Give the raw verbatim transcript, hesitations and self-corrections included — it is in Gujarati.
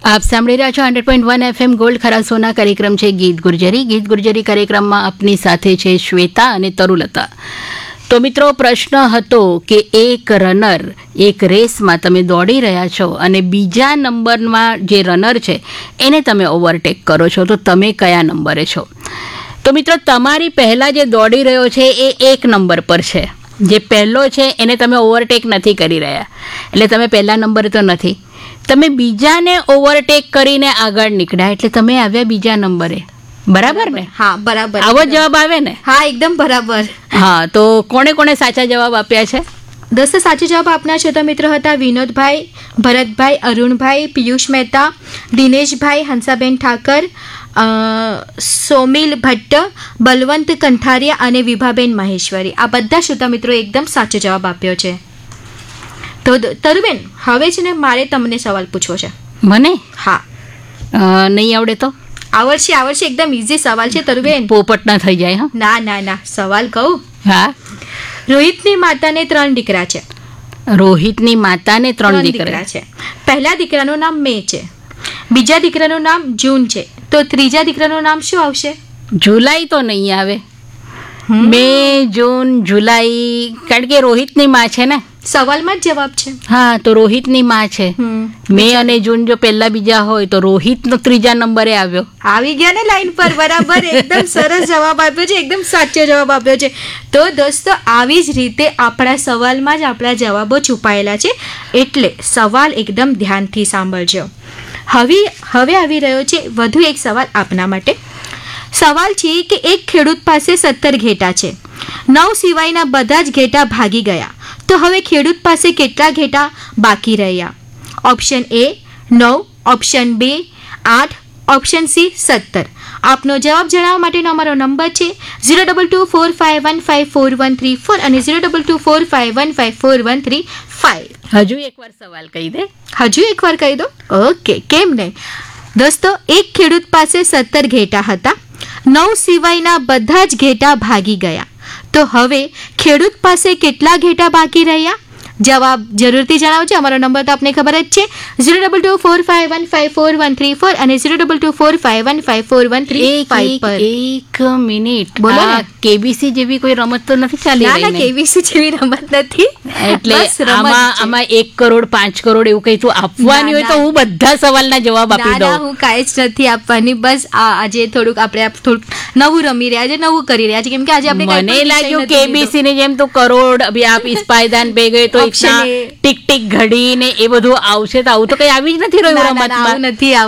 આપ સાંભળી રહ્યા છો hundred point one FM gold ખરા સોના કાર્યક્રમ છે ગીત ગુર્જરી. ગીત ગુર્જરી કાર્યક્રમમાં આપની સાથે છે શ્વેતા અને તરુલતા. તો મિત્રો, પ્રશ્ન હતો કે એક રનર એક રેસમાં તમે દોડી રહ્યા છો અને બીજા નંબરમાં જે રનર છે એને તમે ઓવરટેક કરો છો, તો તમે કયા નંબરે છો? તો મિત્રો, તમારી પહેલાં જે દોડી રહ્યો છે એ એક નંબર પર છે. જે પહેલો છે એને તમે ઓવરટેક નથી કરી રહ્યા, એટલે તમે પહેલા નંબરે તો નથી. તમે બીજાને ઓવરટેક કરીને આગળ નીકળ્યા એટલે તમે આવ્યા બીજા નંબરે. બરાબર ને? હા, બરાબર. આવો જવાબ આવે ને? હા, એકદમ બરાબર. હા, તો કોણે કોણે સાચા જવાબ આપ્યા છે? દસે સાચો જવાબ આપનાર શ્રોતા મિત્રો હતા વિનોદભાઈ, ભરતભાઈ, અરુણભાઈ, પિયુષ મહેતા, દિનેશભાઈ, હંસાબેન ઠાકર, સોમિલ ભટ્ટ, બલવંત કંઠારિયા અને વિભાબેન મહેશ્વરી. આ બધા શ્રોતા મિત્રો એકદમ સાચો જવાબ આપ્યો છે. તો તરુબેન, હવે છે ને મારે તમને સવાલ પૂછવો છે. મને? હા. નહીં આવડે તો? આવડશે, આવડશે. એકદમ ઇઝી સવાલ છે તરુબેન. પોપટ ના થઈ જાય. હા, ના ના ના, સવાલ કહું. હા. રોહિતની માતાને ત્રણ દીકરા છે. રોહિતની માતાને ત્રણ દીકરા છે. પહેલા દીકરાનું નામ મે છે, બીજા દીકરાનું નામ જૂન છે, તો ત્રીજા દીકરાનું નામ શું આવશે? જુલાઈ તો નહીં આવે. મે, જૂન, જુલાઈ, કારણ કે રોહિતની માં છે ને. સવાલમાં જ જવાબ છે. હા, તો રોહિતની માં છે. મે અને જૂન જો પહેલા બીજા હોય તો રોહિતનો ત્રીજા નંબરે આવ્યો. આવી ગયા ને લાઈન પર. બરાબર, એકદમ સરસ જવાબ આપ્યો છે, એકદમ સાચો જવાબ આપ્યો છે. તો દોસ્તો, આવી જ રીતે આપણા સવાલમાં જ આપણા જવાબો છુપાયેલા છે, એટલે સવાલ એકદમ ધ્યાનથી સાંભળજો. હવે હવે આવી રહ્યો છે વધુ એક સવાલ આપના માટે. સવાલ છે કે એક ખેડૂત પાસે સત્તર ઘેટા છે. નવ સિવાયના બધા જ ઘેટા ભાગી ગયા, તો હવે ખેડૂત પાસે કેટલા ઘેટા બાકી રહ્યા? ઓપ્શન એ નવ, ઓપ્શન બે આઠ, ઓપ્શન સી સત્તર. આપનો જવાબ જણાવવા માટેનો અમારો નંબર છે zero double two four five one five four one three four અને zero double two four five one five four one three five. હજુ એકવાર સવાલ કહી દે. હજુ એકવાર કહી દો. ઓકે, કેમ નહીં દોસ્તો. એક ખેડૂત પાસે સત્તર ઘેટા હતા. નવ સિવાયના બધા જ ઘેટા ભાગી ગયા, તો હવે ખેડૂત પાસે કેટલા ઘેટા બાકી રહ્યા? જવાબ જરૂરથી જણાવજો. અમારો નંબર તો આપને ખબર જ છે, zero double two four five one five four one three four અને zero double two four five one five four one three five પર. એક મિનિટ, બોલો ને. કેબીસી જેવી કોઈ રમત તો નથી ચાલી રહી ને? કેબીસી જેવી રમત નથી. એટલે આમાં આમાં એક કરોડ પાંચ કરોડ એવું કઈ તું આપવાની હોય તો હું બધા સવાલના જવાબ આપી દઉં. હું કાંઈ જ નથી આપવાની. બસ આજે થોડુંક આપણે થોડુંક નવું રમી રહ્યા છે, નવું કરી રહ્યા છે, કેમ કે આજે આપણે મને લાગ્યું કેબીસી ની જેમ તો કરોડ અભી આપ ઇસ પાયદાન પે ગયે તો ટિક ટિક ઘડી ને એ બધું આવશે, તો આવું તો કઈ આવી જ નથી રહ્યું રમતમાં. નથી